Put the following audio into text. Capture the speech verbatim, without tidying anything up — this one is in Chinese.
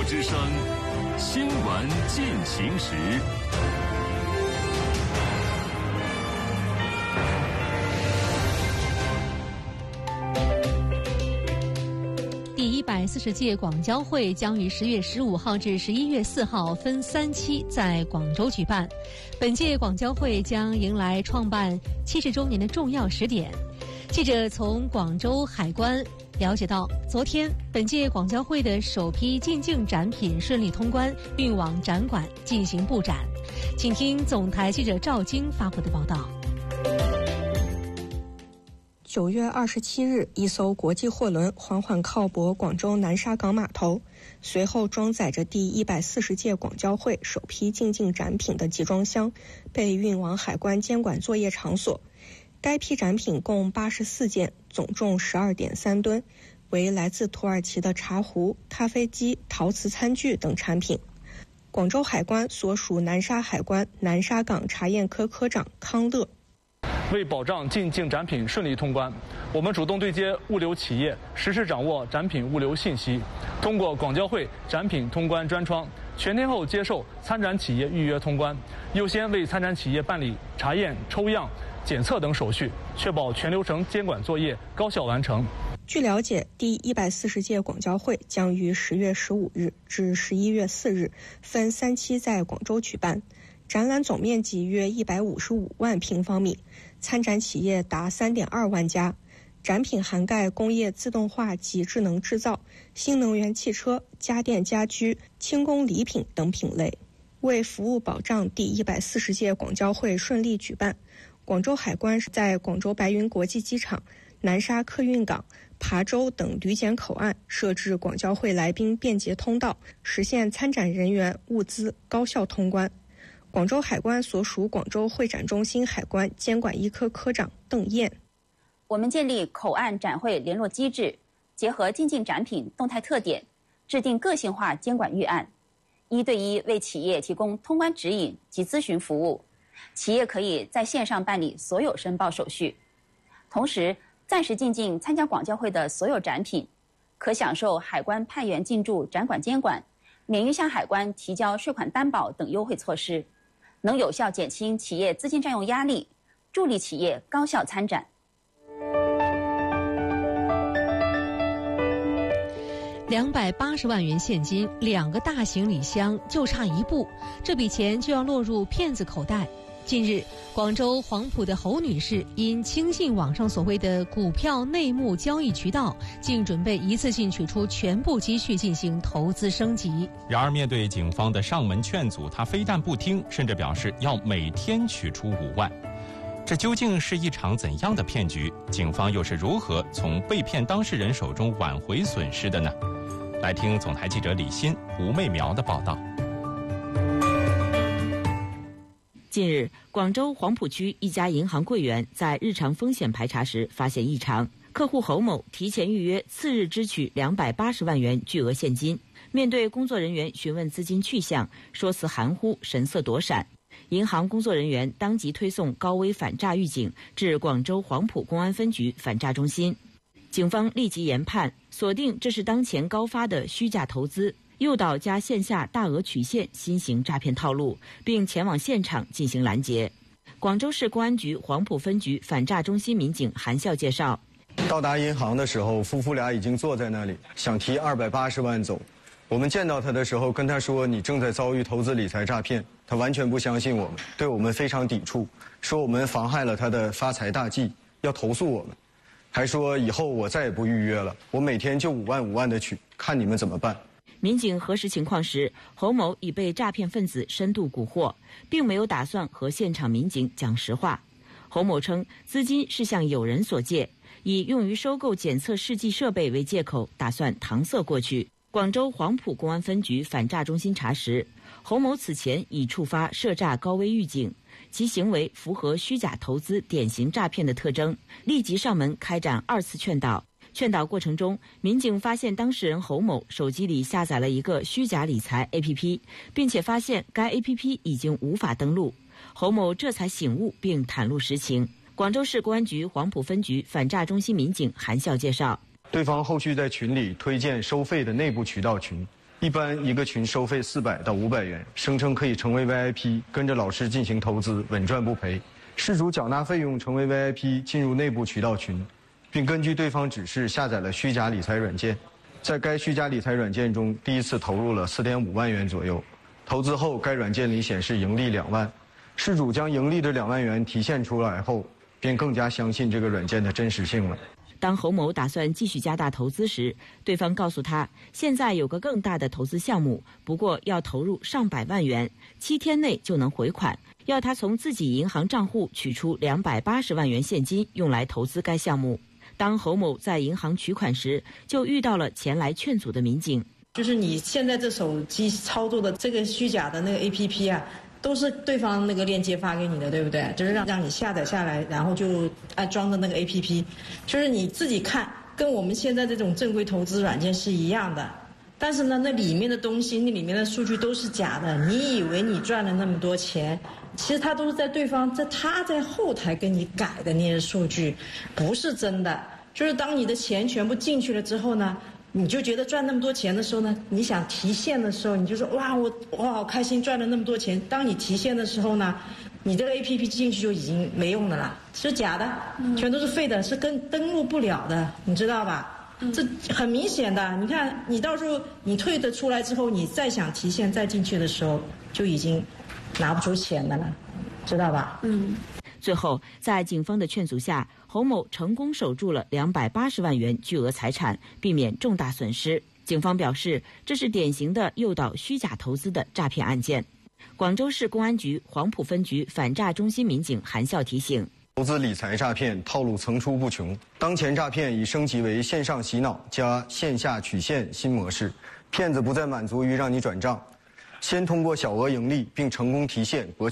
之声，新闻进行时。 第一百四十届广交会将于十月十五号至十一月四号分三期在广州举办。本届广交会将迎来创办七十周年的重要时点。记者从广州海关了解到，昨天本届广交会的首批进境展品顺利通关，运往展馆进行布展。请听总台记者赵晶发回的报道。 九月二十七日，一艘国际货轮缓缓靠泊广州南沙港码头，随后装载着第一百四十届广交会首批进境展品的集装箱被运往海关监管作业场所。该批展品共八十四件，总重十二点三吨，为来自土耳其的茶壶、咖啡机、陶瓷餐具等产品。广州海关所属南沙海关南沙港查验科科长康乐， 为保障进境展品顺利通关，我们主动对接物流企业，实时掌握展品物流信息，通过广交会展品通关专窗，全天候接受参展企业预约通关，优先为参展企业办理查验、抽样、检测等手续，确保全流程监管作业高效完成。 据了解，第一百四十届广交会将于十月十五日至十一月四日分三期在广州举办，展览总面积约一百五十五万平方米，参展企业达三点二万家，展品涵盖工业自动化及智能制造、新能源汽车、家电家居、轻工礼品等品类。为服务保障第一百四十届广交会顺利举办，广州海关在广州白云国际机场、南沙客运港、琶洲等旅检口岸设置广交会来宾便捷通道，实现参展人员、物资高效通关。广州海关所属广州会展中心海关监管一科科长邓燕， 我们建立口岸展会联络机制，结合进境展品动态特点，制定个性化监管预案，一对一为企业提供通关指引及咨询服务。企业可以在线上办理所有申报手续，同时暂时进境参加广交会的所有展品，可享受海关派员进驻展馆监管、免于向海关提交税款担保等优惠措施，能有效减轻企业资金占用压力，助力企业高效参展。 两百八十万元现金，两个大行李箱，就差一步，这笔钱就要落入骗子口袋。近日，广州黄埔的侯女士因轻信网上所谓的股票内幕交易渠道，竟准备一次性取出全部积蓄进行投资升级。 然而，面对警方的上门劝阻，她非但不听，甚至表示要每天取出五万。这究竟是一场怎样的骗局？警方又是如何从被骗当事人手中挽回损失的呢？来听总台记者李欣、吴媚苗的报道。 近日，广州黄埔区一家银行柜员在日常风险排查时发现异常，客户侯某提前预约次日支取两百八十万元巨额现金。面对工作人员询问资金去向，说辞含糊，神色躲闪。银行工作人员当即推送高危反诈预警至广州黄埔公安分局反诈中心。警方立即研判，锁定这是当前高发的虚假投资、诱导加线下大额取现新型诈骗套路，并前往现场进行拦截。广州市公安局黄埔分局反诈中心民警韩笑介绍， 到达银行的时候，夫妇俩已经坐在那里，想提二百八十万走。我们见到他的时候，跟他说你正在遭遇投资理财诈骗，他完全不相信我们，对我们非常抵触，说我们妨害了他的发财大计，要投诉我们，还说以后我再也不预约了，我每天就五万五万的取，看你们怎么办。 民警核实情况时，侯某已被诈骗分子深度蛊惑，并没有打算和现场民警讲实话。侯某称，资金是向友人所借，以用于收购检测试剂设备为借口，打算搪塞过去。广州黄埔公安分局反诈中心查实，侯某此前已触发涉诈高危预警，其行为符合虚假投资典型诈骗的特征，立即上门开展二次劝导。劝导过程中，民警发现当事人侯某手机里下载了一个虚假理财 A P P， 并且发现该 A P P 已经无法登录。侯某这才醒悟并袒露实情。广州市公安局黄埔分局反诈中心民警韩笑介绍， 对方后续在群里推荐收费的内部渠道群， 一般一个群收费四百到五百元，声称可以成为 V I P， 跟着老师进行投资，稳赚不赔。事主缴纳费用成为 V I P， 进入内部渠道群，并根据对方指示下载了虚假理财软件。在该虚假理财软件中，第一次投入了 四点五万元左右。投资后，该软件里显示盈利两万。事主将盈利的两万元提现出来后，便更加相信这个软件的真实性了。 当侯某打算继续加大投资时，对方告诉他，现在有个更大的投资项目，不过要投入上百万元，七天内就能回款，要他从自己银行账户取出两百八十万元现金，用来投资该项目。当侯某在银行取款时，就遇到了前来劝阻的民警。 就是你现在这手机操作的这个虚假的那个 A P P 啊，都是对方那个链接发给你的，对不对？就是让让你下载下来，然后就安装的那个 A P P， 就是你自己看，跟我们现在这种正规投资软件是一样的。但是呢，那里面的东西，那里面的数据都是假的。你以为你赚了那么多钱，其实他都是在对方在他在后台给你改的那些数据，不是真的。就是当你的钱全部进去了之后呢，你就觉得赚那么多钱的时候呢，你想提现的时候，你就说哇我我好开心赚了那么多钱。当你提现的时候呢，你这个 A P P 进去就已经没用的了，是假的，全都是废的，是跟登录不了的，你知道吧？这很明显的，你看你到时候你退得出来之后，你再想提现再进去的时候，就已经拿不出钱的了，知道吧？嗯。 最后，在警方的劝阻下，侯某成功守住了两百八十万元巨额财产，避免重大损失。警方表示，这是典型的诱导虚假投资的诈骗案件。广州市公安局黄埔分局反诈中心民警韩笑提醒： 投资理财诈骗套路层出不穷，当前诈骗已升级为线上洗脑加线下取现新模式。骗子不再满足于让你转账，先通过小额盈利并成功提现博取